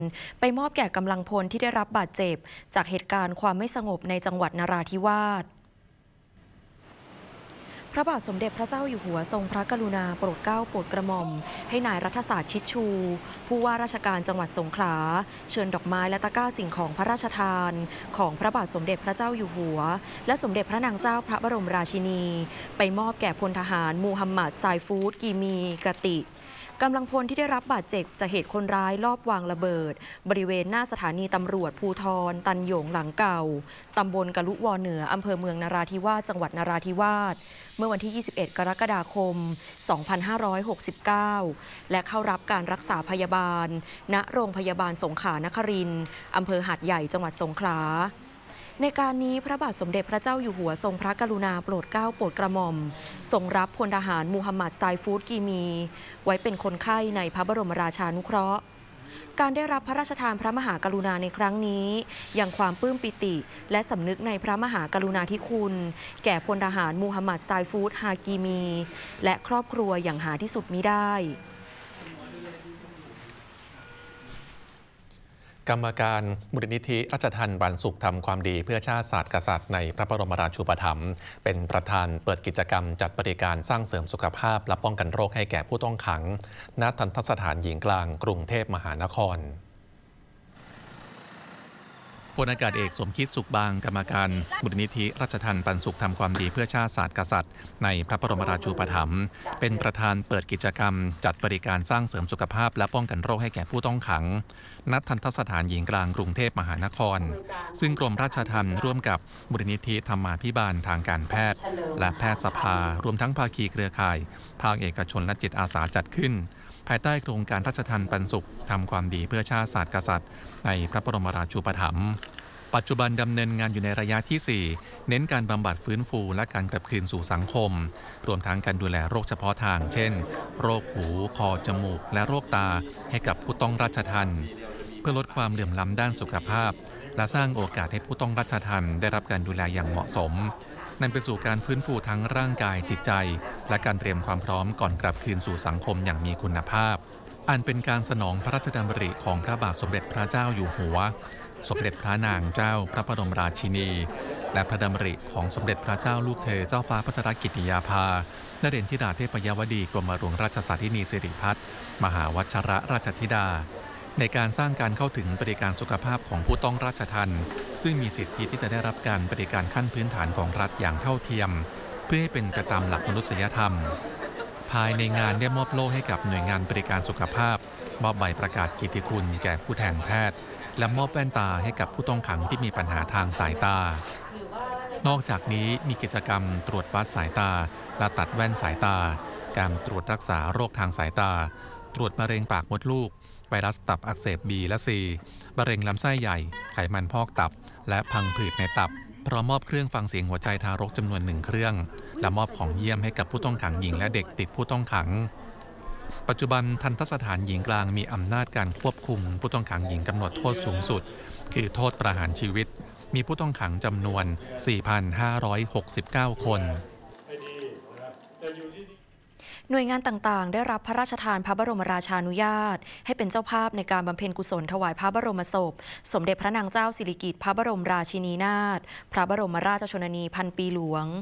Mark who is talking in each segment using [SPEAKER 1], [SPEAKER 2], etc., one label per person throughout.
[SPEAKER 1] ไปมอบแก่กำลังพลที่ได้รับบาดเจ็บจากเหตุการณ์ความไม่สงบในจังหวัดนราธิวาสพระบาทสมเด็จพระเจ้าอยู่หัวทรงพระกรุณาโปรดเกล้าโปรดกระหม่อมให้นายรัฐศาสตร์ชิดชูผู้ว่าราชการจังหวัดสงขลาเชิญดอกไม้และตะกร้าสิ่งของพระราชทานของพระบาทสมเด็จพระเจ้าอยู่หัวและสมเด็จพระนางเจ้าพระบรมราชินีไปมอบแก่พลทหารมูฮัมหมัด ไซฟูดกีมีกติกำลังพลที่ได้รับบาดเจ็บจากเหตุคนร้ายลอบวางระเบิดบริเวณหน้าสถานีตำรวจภูธรตันหยงหลังเก่าตำบลกะลุวอเหนืออำเภอเมืองนราธิวาสจังหวัดนราธิวาสเมื่อวันที่ 21 กรกฎาคม 2569 และเข้ารับการรักษาพยาบาลณโรงพยาบาลสงขลานครินทร์อำเภอหาดใหญ่จังหวัดสงขลาในการนี้พระบาทสมเด็จพระเจ้าอยู่หัวทรงพระกรุณาโปรดเกล้าโปรดกระหม่อมทรงรับพลทหารมูฮัมหมัด ไซฟูดกีมีไว้เป็นคนไข้ในพระบรมราชานุเคราะห์การได้รับพระราชทานพระมหากรุณาในครั้งนี้ยังความปลื้มปิติและสำนึกในพระมหากรุณาธิคุณแก่พลทหารมูฮัมหมัด ไซฟูดฮากีมีและครอบครัวอย่างหาที่สุดมิได้
[SPEAKER 2] กรรมการมูลนิธิราชทัณฑ์ปันสุขทำความดีเพื่อชาติศาสตร์กษัตริย์ในพระบรมราชูปถัมภ์เป็นประธานเปิดกิจกรรมจัดบริการสร้างเสริมสุขภาพและป้องกันโรคให้แก่ผู้ต้องขังณทันตสถานหญิงกลางกรุงเทพมหานครพลอากาศเอกสมคิดสุขบางกรรมการมูลนิธิราชทัณฑ์ปันสุขทำความดีเพื่อชาติศาสตร์กษัตริย์ในพระบรมราชูปถัมภ์เป็นประธานเปิดกิจกรรมจัดบริการสร้างเสริมสุขภาพและป้องกันโรคให้แก่ผู้ต้องขังณทันตสถานหญิงกลางกรุงเทพมหานครซึ่งกรมราชทัณฑ์ร่วมกับมูลนิธิธรรมาภิบาลทางการแพทย์และแพทยสภารวมทั้งภาคีเครือข่ายภาคเอกชนและจิตอาสาจัดขึ้นภายใต้โครงการราชทัณฑ์ปันสุขทำความดีเพื่อชาติศาสตร์กษัตริย์ในพระบรมราชูปถัมภ์ปัจจุบันดำเนินงานอยู่ในระยะที่ 4 เน้นการบำบัดฟื้นฟูและการกลับคืนสู่สังคมรวมทั้งการดูแลโรคเฉพาะทางเช่นโรคหูคอจมูกและโรคตาให้กับผู้ต้องราชทัณฑ์เพื่อลดความเหลื่อมล้ำด้านสุขภาพและสร้างโอกาสให้ผู้ต้องราชทัณฑ์ได้รับการดูแลอย่างเหมาะสมนำไปสู่การฟื้นฟูทั้งร่างกายจิตใจและการเตรียมความพร้อมก่อนกลับคืนสู่สังคมอย่างมีคุณภาพอันเป็นการสนองพระราชดำริของพระบาทสมเด็จพระเจ้าอยู่หัวสมเด็จพระนางเจ้าพระบรมราชินีและพระดำริของสมเด็จพระเจ้าลูกเธอเจ้าฟ้าพัชรกิติยาภานเรนทิราเทพยวดีกรมหลวงราชสาธินีสิริพัฒน์มหาวัชรราชธิดาในการสร้างการเข้าถึงบริการสุขภาพของผู้ต้องราชทัณฑ์ซึ่งมีสิทธิที่จะได้รับการบริการขั้นพื้นฐานของรัฐอย่างเท่าเทียมเพื่อให้เป็นไปตามหลักมนุษยธรรมภายในงานได้มอบโล่ให้กับหน่วยงานบริการสุขภาพมอบใบประกาศเกียรติคุณแก่ผู้แทนแพทย์และมอบแว่นตาให้กับผู้ต้องขังที่มีปัญหาทางสายตานอกจากนี้มีกิจกรรมตรวจวัดสายตาและตัดแว่นสายตาการตรวจรักษาโรคทางสายตาตรวจมะเร็งปากมดลูกไวรัสตับอักเสบ B และ C มะเร็งลำไส้ใหญ่ไขมันพอกตับและพังผืดในตับพร้อมมอบเครื่องฟังเสียงหัวใจทารกจำนวน1 เครื่องและมอบของเยี่ยมให้กับผู้ต้องขังหญิงและเด็กติดผู้ต้องขังปัจจุบันทันตสถานหญิงกลางมีอำนาจการควบคุมผู้ต้องขังหญิงกำหนดโทษสูงสุดคือโทษประหารชีวิตมีผู้ต้องขังจำนวน 4,569 คน
[SPEAKER 1] หน่วยงานต่างๆได้รับพระราชทานพระบรมราชานุญาตให้เป็นเจ้าภาพในการบำเพ็ญกุศลถวายพระบรมศพสมเด็จพระนางเจ้าสิริกิติ์พระบรมราชินีนาถพระบรมราชชนนีพันปีหลวง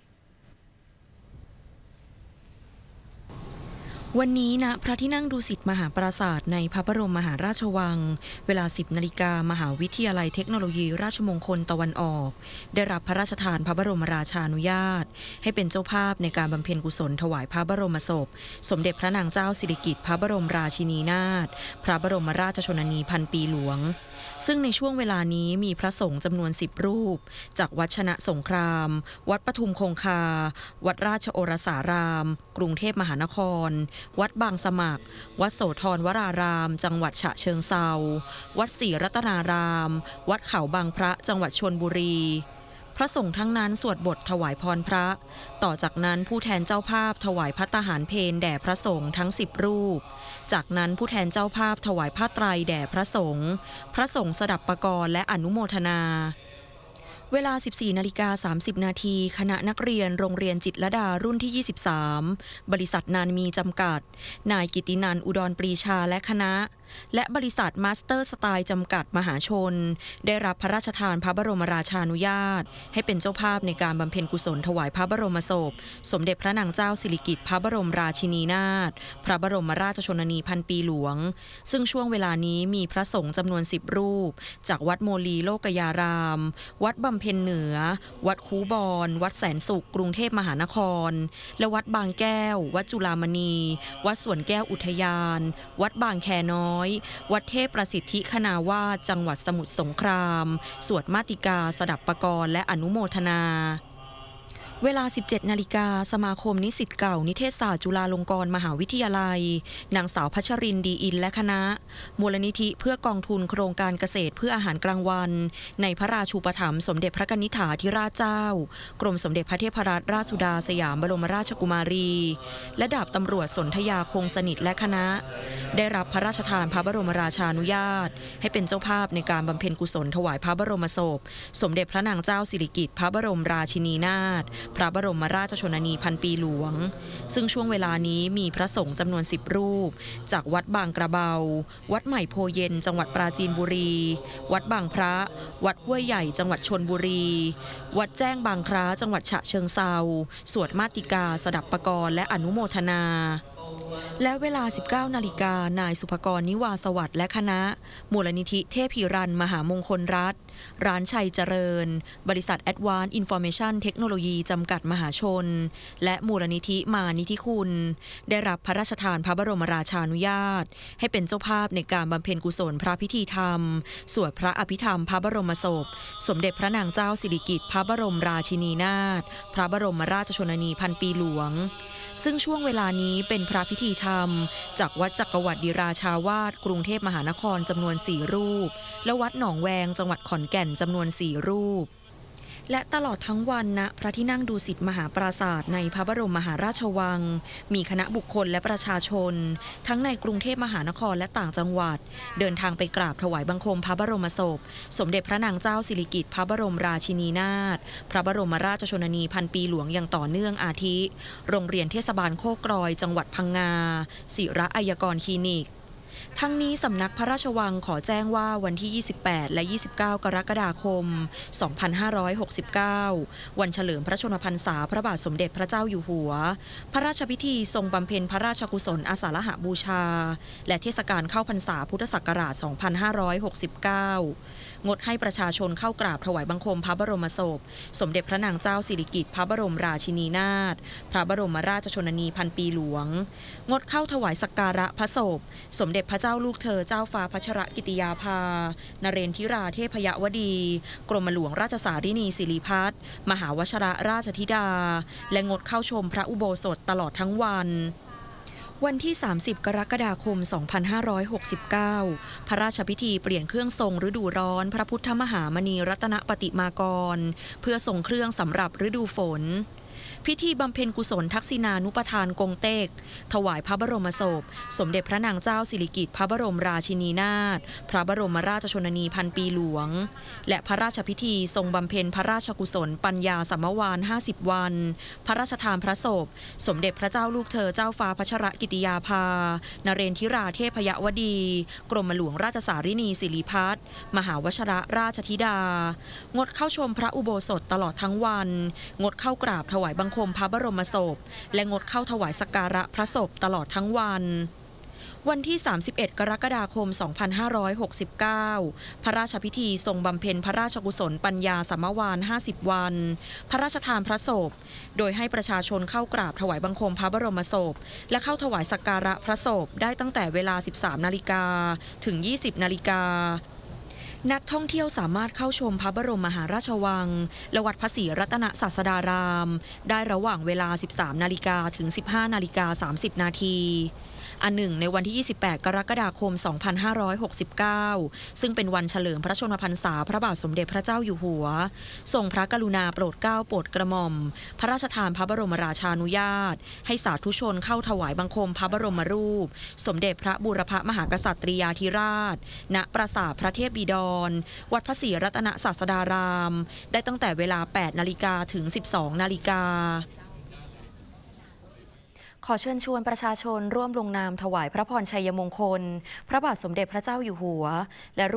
[SPEAKER 1] วันนี้ณพระที่นั่งดุสิตมหาปราสาทในพระบรมมหาราชวังเวลา 10 นาฬิกามหาวิทยาลัยเทคโนโลยีราชมงคลตะวันออกได้รับพระราชทานพระบรมราชานุญาตให้เป็นเจ้าภาพในการบำเพ็ญกุศลถวายพระบรมศพสมเด็จพระนางเจ้าสิริกิติ์พระบรมราชินีนาถพระบรมราชชนนีพันปีหลวงซึ่งในช่วงเวลานี้มีพระสงฆ์จำนวน10 รูปจากวัดชนะสงครามวัดปทุมคงคาวัดราชโอรสารามกรุงเทพมหานครวัดบางสมัครวัดโสธรวรารามจังหวัดฉะเชิงเทราวัดศรีรัตนารามวัดเขาบางพระจังหวัดชลบุรีพระสงฆ์ทั้งนั้นสวดบทถวายพรพระต่อจากนั้นผู้แทนเจ้าภาพถวายภัตตาหารเพลแด่พระสงฆ์ทั้ง10 รูปจากนั้นผู้แทนเจ้าภาพถวายผ้าไตรแด่พระสงฆ์สดับปกรณ์และอนุโมทนาเวลา 14:30 นาทีคณะนักเรียนโรงเรียนจิตรลดารุ่นที่ 23 บริษัทนานมีจำกัด นายกิตตินันท์อุดรปรีชาและคณะ และบริษัทมาสเตอร์สไตล์จำกัดมหาชน ได้รับพระราชทานพระบรมราชานุญาตให้เป็นเจ้าภาพในการบำเพ็ญกุศลถวายพระบรมศพสมเด็จพระนางเจ้าสิริกิติ์พระบรมราชินีนาถพระบรมราชชนนีพันปีหลวงซึ่งช่วงเวลานี้มีพระสงฆ์จำนวน10 รูปจากวัดโมลีโลกยารามวัดบำเพ็ญเหนือวัดคูบอนวัดแสนสุขกรุงเทพมหานครและวัดบางแก้ววัดจุฬามณีวัดสวนแก้วอุทยานวัดบางแคน้อยวัดเทพประสิทธิคณาวาสจังหวัดสมุทรสงครามสวดมาติกาสดับปกรณ์และอนุโมทนาเวลา 17 นาฬิกาสมาคมนิสิตเก่านิเทศศาสตร์จุฬาลงกรณ์มหาวิทยาลัยนางสาวพัชรินทร์ดีอินและคณะมูลนิธิเพื่อกองทุนโครงการเกษตรเพื่ออาหารกลางวันในพระราชูปถัมภ์สมเด็จพระกนิษฐาธิราชเจ้ากรมสมเด็จพระเทพรัตนราชสุดาสยามบรมราชกุมารีและดาบตำรวจสนธยาคงสนิทและคณะได้รับพระราชทานพระบรมราชานุญาตให้เป็นเจ้าภาพในการบำเพ็ญกุศลถวายพระบรมศพสมเด็จพระนางเจ้าสิริกิติ์พระบรมราชินีนาถพระบรมราชชนนีพันปีหลวงซึ่งช่วงเวลานี้มีพระสงฆ์จำนวน10 รูปจากวัดบางกระเบาวัดใหม่โพเย็นจังหวัดปราจีนบุรีวัดบางพระวัดห้วยใหญ่จังหวัดชลบุรีวัดแจ้งบางคล้าจังหวัดฉะเชิงเทราสวดมาติกาสดับปกรณ์และอนุโมทนาและเวลา 19 นาฬิกานายสุภกรนิวาสวัสดิ์และคณะมูลนิธิเทพหิรันมหามงคลรัฐร้านชัยเจริญบริษัท Advanced Information Technology จำกัดมหาชนและมูลนิธิมานิธิคุณได้รับพระราชทานพระบรมราชานุญาตให้เป็นเจ้าภาพในการบำเพ็ญกุศลพระพิธีธรรมสวดพระอภิธรรมพระบรมศพสมเด็จพระนางเจ้าสิริกิติ์พระบรมราชินีนาถพระบรมราชชนนีพันปีหลวงซึ่งช่วงเวลานี้เป็นพระพิธีธรรมจากวัดจักรวรรดิราชาวาสกรุงเทพมหานครจำนวน4 รูปและวัดหนองแวงจังหวัดขอนแก่นจำนวน4 รูปและตลอดทั้งวันณพระที่นั่งดุสิตมหาปราสาทในพระบรมมหาราชวังมีคณะบุคคลและประชาชนทั้งในกรุงเทพมหานครและต่างจังหวัดเดินทางไปกราบถวายบังคมพระบรมศพสมเด็จพระนางเจ้าสิริกิติ์พระบรมราชินีนาถพระบรมราชชนนีพันปีหลวงอย่างต่อเนื่องอาทิโรงเรียนเทศบาลโคกรอยจังหวัดพังงาศิระอัยกรคลินิกทั้งนี้สำนักพระราชวังขอแจ้งว่าวันที่ 28 และ 29 กรกฎาคม 2569 วันเฉลิมพระชนมพรรษาพระบาทสมเด็จพระเจ้าอยู่หัวพระราชพิธีทรงบำเพ็ญพระราชกุศลอาสาฬหบูชาและเทศกาลเข้าพรรษาพุทธศักราช 2569 งดให้ประชาชนเข้ากราบถวายบังคมพระบรมศพสมเด็จพระนางเจ้าสิริกิติ์พระบรมราชินีนาถพระบรมราชชนนีพันปีหลวงงดเข้าถวายสักการะพระศพสมเด็จพระเจ้าลูกเธอเจ้าฟ้าพัชรกิติยาภานเรนทิราเทพยวดีกรมหลวงราชสารินีสิริพัฒน์มหาวชรราชธิดาและงดเข้าชมพระอุโบสถตลอดทั้งวันที่ 30 กรกฎาคม 2569 พระราชพิธีเปลี่ยนเครื่องทรงฤดูร้อนพระพุทธมหามณีรัตนปฏิมากรเพื่อทรงเครื่องสำหรับฤดูฝนพิธีบำเพ็ญกุศลทักษิณานุปทานกงเต็กถวายพระบรมศพสมเด็จพระนางเจ้าสิริกิติ์พระบรมราชินีนาถพระบรมราชชนนีพันปีหลวงและพระราชพิธีทรงบำเพ็ญพระราชกุศลปัญญาสัมมวาน50 วันพระราชทานพระศพสมเด็จพระเจ้าลูกเธอเจ้าฟ้าพัชรกิติยาภานเรนทิราเทพยวดีกรมหลวงราชสารินีสิริพัฒน์มหาวชรราชธิดางดเข้าชมพระอุโบสถตลอดทั้งวันงดเข้ากราบถวายบังคมพระบรมศพและงดเข้าถวายสักการะพระศพตลอดทั้งวันที่ 31 กรกฎาคม 2569 พระราชพิธีทรงบำเพ็ญพระราชกุศลปัญญาสัมมวาน50 วันพระราชทานพระศพโดยให้ประชาชนเข้ากราบถวายบังคมพระบรมศพและเข้าถวายสักการะพระศพได้ตั้งแต่เวลา 13 นาฬิกาถึง 20 นาฬิกานักท่องเที่ยวสามารถเข้าชมพระบรมมหาราชวังและวัดพระศรีรัตนศาสดารามได้ระหว่างเวลา 13 นาฬิกาถึง 15 นาฬิกา 30 นาทีอันหนึ่งในวันที่ 28 กรกฎาคม 2569 ซึ่งเป็นวันเฉลิมพระชนมพรรษาพระบาทสมเด็จพระเจ้าอยู่หัวทรงพระกรุณาโปรดเกล้าโปรดกระหม่อมพระราชทานพระบรมราชานุญาตให้สาธุชนเข้าถวายบังคมพระบรมรูปสมเด็จพระบูรพมหากษัตริยาธิราชณปราสาทพระเทพบิดรวัดพระศรีรัตนศาสดาราม ได้ตั้งแต่เวลา 8 นาฬิกาถึง 12 นาฬิกาขอเชิญชวนประชาชนร่วมลงนามถวายพระพรชัยมงคลพระบาทสมเด็จพระเจ้าอยู่หัวและ